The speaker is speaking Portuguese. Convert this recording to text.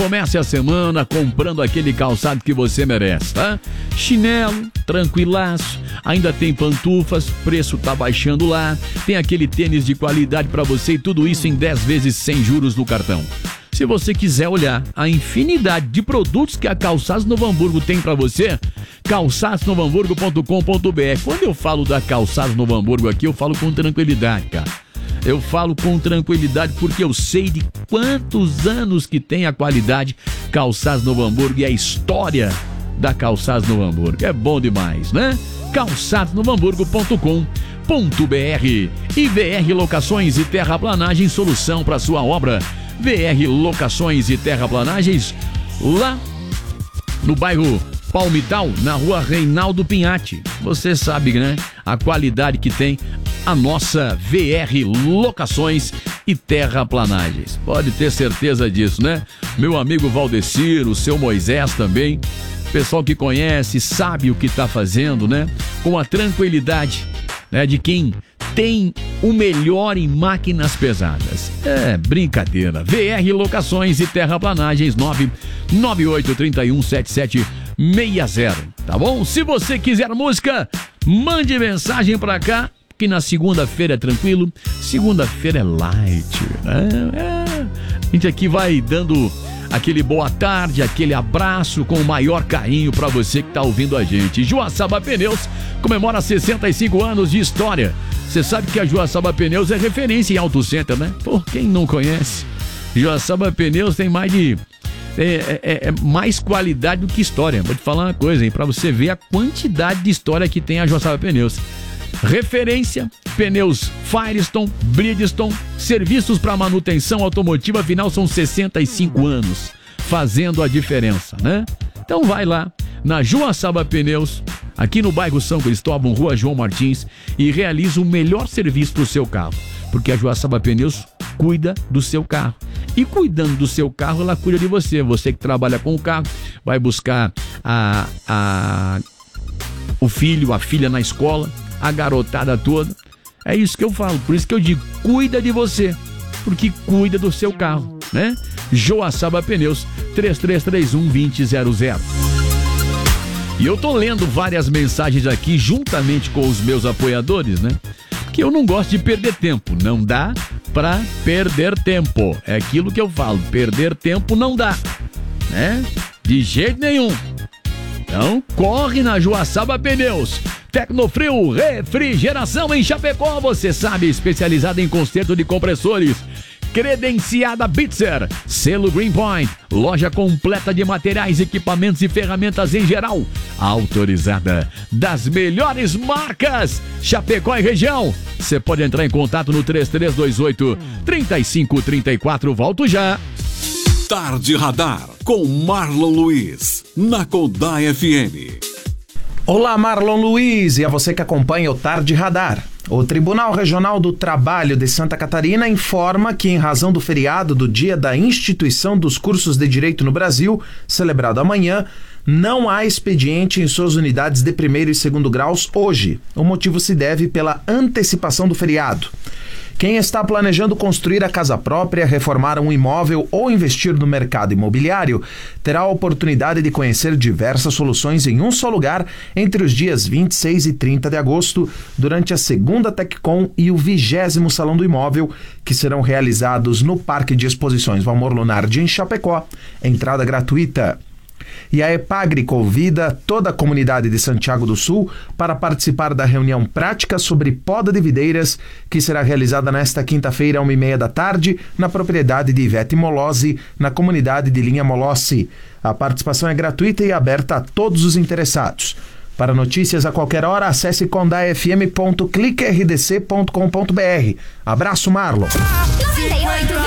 Comece a semana comprando aquele calçado que você merece, tá? Chinelo, tranquilaço, ainda tem pantufas, preço tá baixando lá, tem aquele tênis de qualidade pra você e tudo isso em 10 vezes sem juros no cartão. Se você quiser olhar a infinidade de produtos que a Calçados Novo Hamburgo tem pra você, calçadosnovohamburgo.com.br. Quando eu falo da Calçados Novo Hamburgo aqui, eu falo com tranquilidade, cara. Eu falo com tranquilidade porque eu sei de quantos anos que tem a qualidade Calçados Novo Hamburgo e a história da Calçados Novo Hamburgo. É bom demais, né? calçadosnovohamburgo.com.br. E VR Locações e Terraplanagem, solução para sua obra. VR Locações e Terraplanagens, lá no bairro Palmital, na rua Reinaldo Pinhatti. Você sabe, né? A qualidade que tem a nossa VR Locações e Terraplanagens. Pode ter certeza disso, né? Meu amigo Valdecir, o seu Moisés também. Pessoal que conhece, sabe o que está fazendo, né? Com a tranquilidade, né, de quem tem o melhor em máquinas pesadas. É brincadeira. VR Locações e Terraplanagens, 998317760. Tá bom? Se você quiser música, mande mensagem pra cá, que na segunda-feira é tranquilo. Segunda-feira é light, né? A gente aqui vai dando aquele boa tarde, aquele abraço com o maior carinho pra você que tá ouvindo a gente. Joaçaba Pneus comemora 65 anos de história. Você sabe que a Joaçaba Pneus é referência em Auto Center, né? Por quem não conhece, Joaçaba Pneus tem mais de... mais qualidade do que história. Vou te falar uma coisa, hein? Pra você ver a quantidade de história que tem a Joaçaba Pneus. Referência, pneus Firestone, Bridgestone, serviços para manutenção automotiva, afinal são 65 anos fazendo a diferença, né? Então vai lá na Joaçaba Pneus, aqui no bairro São Cristóvão, Rua João Martins, e realiza o melhor serviço para o seu carro, porque a Joaçaba Pneus cuida do seu carro. E cuidando do seu carro, ela cuida de você. Você que trabalha com o carro, vai buscar o filho, a filha na escola, a garotada toda. É isso que eu falo, por isso que eu digo, cuida de você, porque cuida do seu carro, né? Joaçaba Pneus, 3331-2000. E eu tô lendo várias mensagens aqui, juntamente com os meus apoiadores, né? Que eu não gosto de perder tempo, não dá pra perder tempo. É aquilo que eu falo, perder tempo não dá, né? De jeito nenhum. Então, corre na Joaçaba Pneus. Tecnofrio Refrigeração em Chapecó, você sabe, especializada em conserto de compressores. Credenciada Bitzer, selo Green Point, loja completa de materiais, equipamentos e ferramentas em geral. Autorizada das melhores marcas, Chapecó e região. Você pode entrar em contato no 3328-3534. Volto já. Tarde Radar com Marlon Luiz, na Kodaia FM. Olá, Marlon Luiz, e a você que acompanha o Tarde Radar. O Tribunal Regional do Trabalho de Santa Catarina informa que, em razão do feriado do Dia da Instituição dos Cursos de Direito no Brasil, celebrado amanhã, não há expediente em suas unidades de primeiro e segundo graus hoje. O motivo se deve pela antecipação do feriado. Quem está planejando construir a casa própria, reformar um imóvel ou investir no mercado imobiliário, terá a oportunidade de conhecer diversas soluções em um só lugar entre os dias 26 e 30 de agosto, durante a segunda TecCom e o 20º Salão do Imóvel, que serão realizados no Parque de Exposições Valmor Lunardi, em Chapecó. Entrada gratuita. E a EPAGRE convida toda a comunidade de Santiago do Sul para participar da reunião prática sobre poda de videiras, que será realizada nesta quinta-feira, às 1h30 da tarde, na propriedade de Ivete Molossi, na comunidade de Linha Molossi. A participação é gratuita e aberta a todos os interessados. Para notícias a qualquer hora, acesse condaiafm.cliquerdc.com.br. Abraço, Marlon. 98.